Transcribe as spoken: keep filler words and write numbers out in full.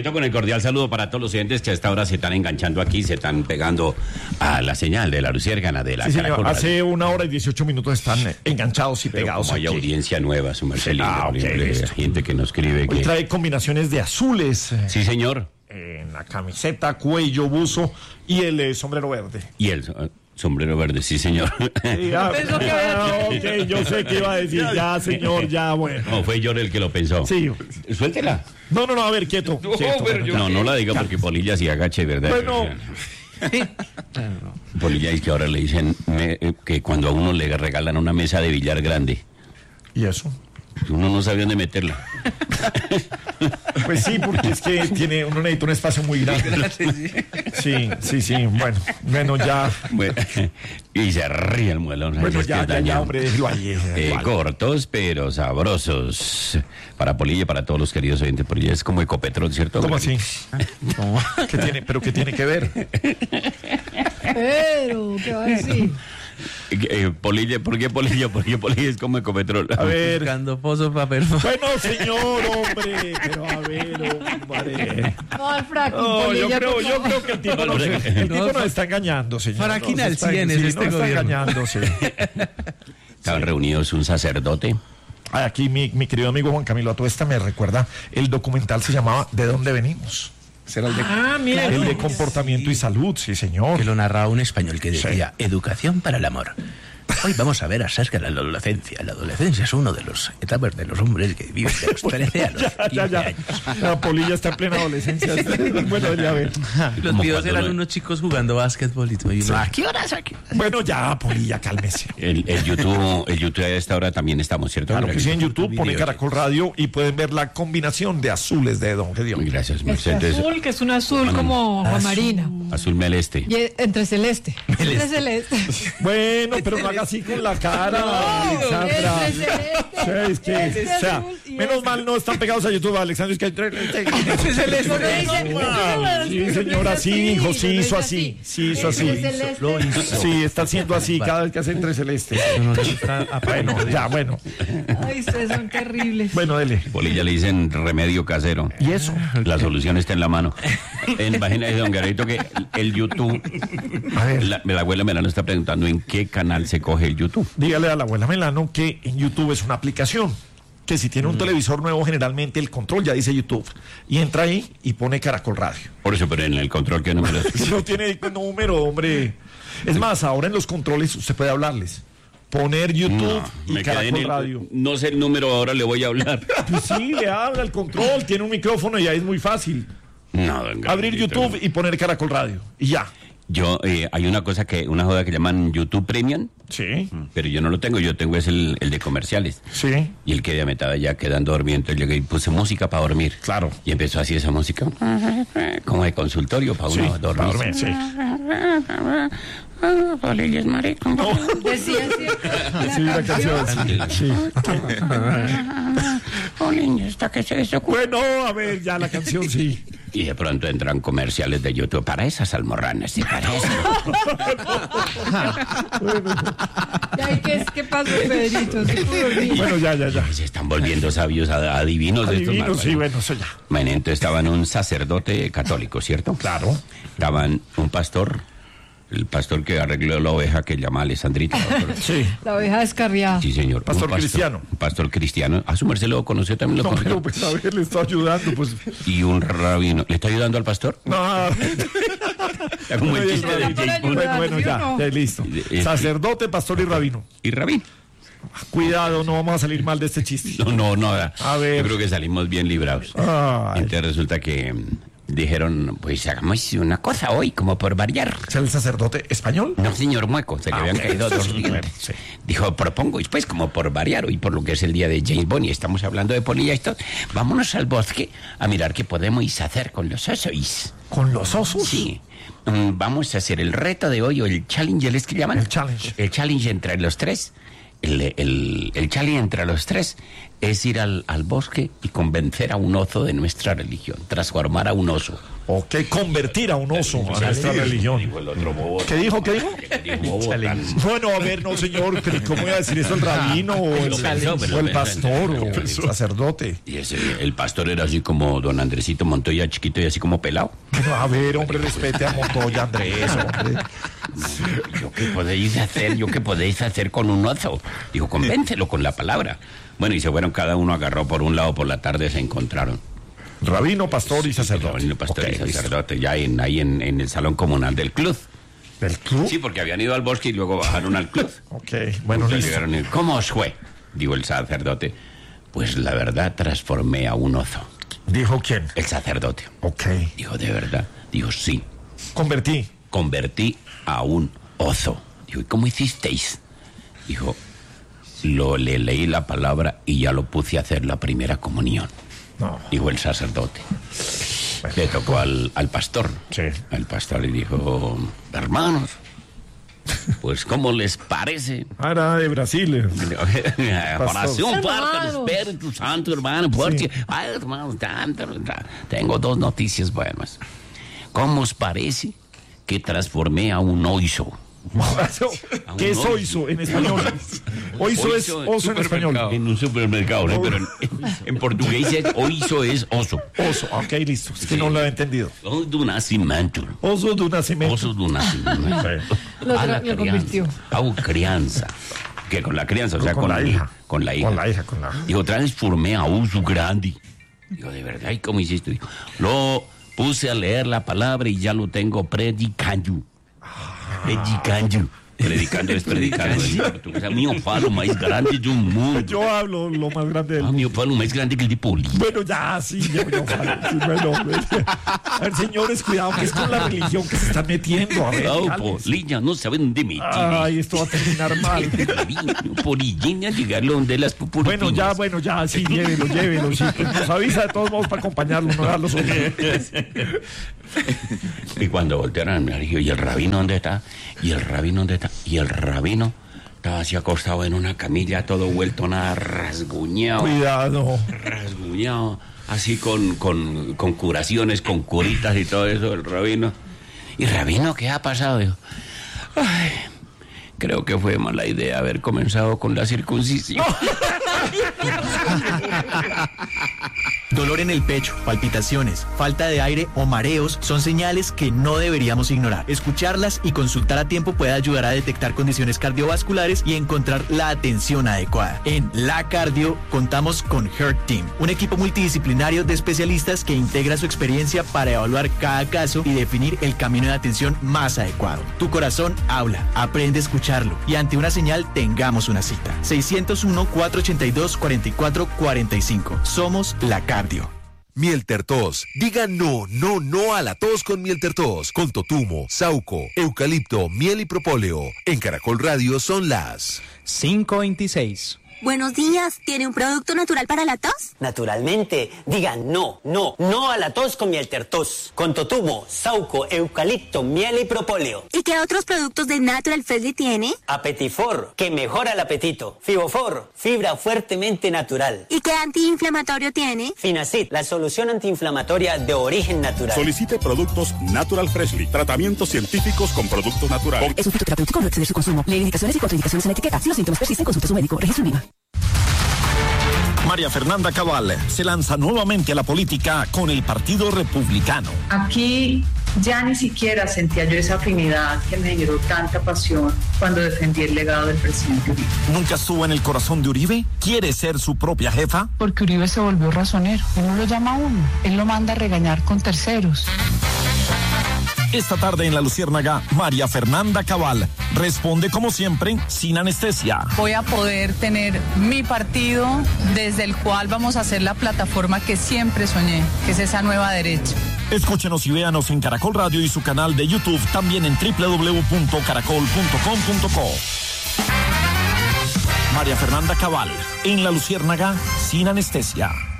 Alfredito, con el cordial saludo para todos los oyentes que a esta hora se están enganchando aquí, se están pegando a la señal de la luciérgana de la sí, señor. Caracol Radio. Hace una hora y dieciocho minutos están enganchados y Pero pegados como hay aquí. audiencia nueva, su merced, Ah, ok, listo. gente que nos escribe Hoy que... trae combinaciones de azules eh, Sí, señor. en la camiseta, cuello, buzo y el eh, sombrero verde. Y el uh, sombrero verde, sí, señor. Sí, ah, ah, ok, yo sé que iba a decir ya, señor, ya, bueno. No, fue yo el que lo pensó. Sí. Suéltela. No, no, no, a ver, quieto. No, quieto, pero bueno, yo- ya. no, no la diga porque Polilla sí agache, ¿verdad? Bueno. Polilla es que ahora le dicen me- eh, que cuando a uno le regalan una mesa de billar grande, ¿Y eso? uno no sabe dónde meterla. Pues sí, porque es que tiene, uno necesita un espacio muy grande. Sí, sí, sí, bueno, bueno, ya. Bueno, y se ríe el muelón. Bueno, es que ya, es ya, ya, dañado. hombre, déjelo ahí. déjelo Eh, ahí. cortos pero sabrosos. Para Polilla y para todos los queridos oyentes. Polilla es como Ecopetrol, ¿cierto? ¿Cómo así? ¿Qué tiene, ¿Pero qué tiene que ver? Pero, ¿qué va a decir? Eh, eh, Polilla, ¿por qué Polilla? Porque Polilla es como Ecopetrol. A ver. Buscando pozos para perforar. Bueno, señor, hombre, pero a ver, hombre. No, el fracking, No, yo Polilla, creo, por yo favor. creo que el tipo, nos, el tipo No, nos está engañando, señor. Faraquina Nos al está- cien es sí, este nos está gobierno. engañando, sí. Estaban reunidos un sacerdote. Ay, aquí mi, mi querido amigo Juan Camilo Atuesta me recuerda, el documental se llamaba ¿De dónde venimos? Será el de, Ah, mira. el de comportamiento y salud, sí, señor. Que lo narraba un español que decía, educación para el amor. Hoy vamos a ver acerca de la adolescencia. La adolescencia es uno de los etapas de los hombres que viven de los trece a los Ya, ya, quince ya. años. La Polilla está en plena adolescencia. Bueno, ya ver. Los Como videos cuando eran no- unos chicos jugando básquetbol y todo. Y uno, ¿a qué horas aquí? Bueno, ya, Polilla, cálmese. El, el YouTube, el YouTube a esta hora también estamos, ¿cierto? Claro que sí, en YouTube pone Video. Caracol Radio y pueden ver la combinación de azules de Don Gedeón. Gracias, Este Mercedes. azul, que es un azul como amarina. Azul meleste. Y es- entre celeste. Entre celeste. Bueno, pero no haga así con la cara, Alexandra. Entre celeste. Sí, es que, Este o sea, azul y menos este. mal no están pegados a YouTube, Alexandra. Es que Eso no dice- sí, señora, sí, hijo, sí hizo así, sí hizo así. Entre celeste. Lo hizo. Sí, está haciendo así cada vez que hace entre celeste. Bueno, ya, bueno, Ay, ustedes son terribles. bueno, dele. Polilla le dicen remedio casero. ¿Y eso? La solución está en la mano. En página de Don Garito que el YouTube, A ver. la, la abuela Melano está preguntando en qué canal se coge el YouTube. Dígale a la abuela Melano que en YouTube es una aplicación. Que si tiene un televisor nuevo, generalmente el control ya dice YouTube. Y entra ahí y pone Caracol Radio. Por eso, pero en el control que número es. Si no tiene número, hombre. Es más, ahora en los controles usted puede hablarles. Poner YouTube y me quedé en Caracol el- Radio. no sé el número, ahora le voy a hablar. Pues sí, le habla el control, tiene un micrófono y ahí es muy fácil. No, don Abrir Gabrielito, YouTube y poner Caracol Radio. Y ya. Yo, eh, hay una cosa que, una joda que llaman YouTube Premium, Sí, pero yo no lo tengo, yo tengo es el, el de comerciales. sí. Y el que de mitad ya quedando dormido, entonces llegué y puse música para dormir. Claro. Y empezó así esa música, como de consultorio para Sí, uno dormir. para dormir, sí. Polilla es marico. Decía así. La Sí, la canción. canción. Sí. Polilla, ¿está que se eso? Bueno, a ver, ya la canción sí. Y de pronto entran comerciales de YouTube para esas almorranas, ¿sí parece? Ay, ¿qué, ¿Qué pasó, Pedrito? ¿Se pudo dormir? Bueno, ya, ya, ya. Se están volviendo sabios, a- adivinos de estos Adivino, malvados. sí, bueno, eso ya. Bueno, entonces estaban un sacerdote católico, ¿cierto? Claro. Estaban un pastor, el pastor que arregló la oveja que llama Alessandrita. doctor. Sí. La oveja descarriada. Sí, señor. Pastor Un cristiano. Un pastor cristiano. A su merced lo conoció, también lo No, conoció. pero pues a ver, le estoy ayudando, pues. Y un rabino. ¿Le está ayudando al pastor? No. Está como el Bueno, chiste de James Bond. bueno, bueno, ¿sí o ya, no? ya listo. Eh, Sacerdote, pastor y rabino. ¿Y rabino? Cuidado, no vamos a salir mal de este chiste. No, no, no. A ver. Yo creo que salimos bien librados. Ay. Entonces resulta que mm, dijeron, pues hagamos una cosa hoy, como por variar. ¿Es el sacerdote español? No, señor Mueco, se le Ah, habían ok. caído dos Bueno, dientes. sí. Dijo, propongo, y pues como por variar, hoy por lo que es el día de James Bond, y estamos hablando de Polilla y esto, vámonos al bosque a mirar qué podemos hacer con los osos. ¿Con los osos? Sí. Mm, Vamos a hacer el reto de hoy, o el challenge, ¿el es que llaman? El challenge. El challenge entre los tres. El, el, el challenge entre los tres es ir al, al bosque y convencer a un oso de nuestra religión, transformar a un oso. ¿O qué? Convertir a un oso a nuestra religión. Dijo el otro bobo. ¿Qué dijo? ¿Qué dijo? Dijo bobo tan- Bueno, a ver, no, señor, ¿cómo iba a decir eso el rabino o el, o el pastor o el sacerdote? Y ese, el pastor era así como don Andresito Montoya, chiquito y así como pelado. Bueno, a ver, hombre, respete a Montoya, Andrés, hombre. ¿Yo qué podéis hacer? ¿Yo qué podéis hacer con un oso? Dijo, convéncelo con la palabra. Bueno, y se fueron, cada uno agarró por un lado, por la tarde se encontraron. Rabino, pastor y sacerdote. Rabino, pastor Ok, y sacerdote, ya en, ahí en, en el salón comunal del club. ¿Del club? Sí, porque habían ido al bosque y luego bajaron al club. Ok, bueno, Entonces listo. llegaron y, ¿cómo os fue? Dijo el sacerdote. Pues la verdad transformé a un oso. ¿Dijo quién? El sacerdote. Ok. Dijo, ¿de verdad? Dijo, sí. Convertí. Convertí a un oso. Dijo, ¿y cómo hicisteis? Dijo, lo, le leí la palabra y ya lo puse a hacer la primera comunión. No. Dijo el sacerdote. Le tocó al, al pastor. Sí. Al pastor y dijo, hermanos, pues ¿cómo les parece? Ah, era de Brasil. Oración para el Hermanos. Espíritu Santo, hermano, porque, ay, hermanos, tanto, tanto. Tengo dos noticias buenas. ¿Cómo os parece que transformé a un oiso? ¿Qué es oiso en español? Oiso es oso en español. En un supermercado, ¿no? Pero en, en portugués es oiso es oso. Oso, ok, listo. Es que Sí. no lo he entendido. Oso de nacimiento. Oso de un nacimiento. Oso de nacimiento. Lo A tra- la lo crianza. convirtió. Hago crianza. Que con la crianza, o sea, Con con, la el- hija. Con la hija. Con la hija, con la- Digo, transformé a oso grande. Digo, ¿de verdad? ¿Y cómo hiciste? Digo, lo puse a leer la palabra y ya lo tengo predicando. Predicando. Predicando es predicando en portugués. A mí eu falo mais grande do mundo. Yo hablo lo más grande del A mí eu falo mais grande que el de Poli. Bueno, ya, sí, yo, yo, sí, bueno, a ver, señores, cuidado, que es con la religión que se están metiendo. A ver, Oh, cálmense. Polilla, no saben dónde me Ay, esto va a terminar mal. Polillín a llegarlo donde las pupurpinas. Bueno, ya, bueno, ya, sí, llévelo, llévelo, sí. Pues nos avisa de todos modos para acompañarlo, no dejarlo solo. Y cuando voltearon, me dijo, ¿y el rabino dónde está? ¿Y el rabino dónde está? Y el rabino estaba así acostado en una camilla, todo vuelto, nada rasguñado. Cuidado. Rasguñado, así con, con, con curaciones, con curitas y todo eso, el rabino. ¿Y rabino qué ha pasado? Dijo, ay, creo que fue mala idea haber comenzado con la circuncisión. Dolor en el pecho, palpitaciones, falta de aire o mareos son señales que no deberíamos ignorar. Escucharlas y consultar a tiempo puede ayudar a detectar condiciones cardiovasculares y encontrar la atención adecuada. En La Cardio contamos con Heart Team, un equipo multidisciplinario de especialistas que integra su experiencia para evaluar cada caso y definir el camino de atención más adecuado. Tu corazón habla, aprende a escucharlo y ante una señal tengamos una cita. seiscientos uno, cuatrocientos ochenta y dos, cuarenta y cuatro cuarenta y cinco. Somos La Cardio. Miel Tertos. Diga no, no, no a la tos con Miel Tertos. Con totumo, sauco, eucalipto, miel y propóleo. En Caracol Radio son las cinco veintiséis. Buenos días, ¿tiene un producto natural para la tos? Naturalmente, digan no, no, no a la tos con Miel Tertos. Con totumo, sauco, eucalipto, miel y propóleo. ¿Y qué otros productos de Natural Freshly tiene? Apetifor, que mejora el apetito. Fibofor, fibra fuertemente natural. ¿Y qué antiinflamatorio tiene? Finacid, la solución antiinflamatoria de origen natural. Solicite productos Natural Freshly. Tratamientos científicos con productos naturales. Es un fitoterapéutico, no excede su consumo. Lee indicaciones y contraindicaciones en etiqueta. Si los síntomas persisten, consulte a su médico. Registro INVIMA. María Fernanda Cabal se lanza nuevamente a la política con el Partido Republicano. Aquí ya ni siquiera sentía yo esa afinidad que me generó tanta pasión cuando defendí el legado del presidente Uribe. ¿Nunca estuvo en el corazón de Uribe? ¿Quiere ser su propia jefa? Porque Uribe se volvió razonero. Él no lo llama a uno, él lo manda a regañar con terceros. Esta tarde en La Luciérnaga, María Fernanda Cabal responde como siempre, sin anestesia. Voy a poder tener mi partido desde el cual vamos a hacer la plataforma que siempre soñé, que es esa nueva derecha. Escúchenos y véanos en Caracol Radio y su canal de YouTube, también en doble u doble u doble u punto caracol punto com punto co. María Fernanda Cabal, en La Luciérnaga, sin anestesia.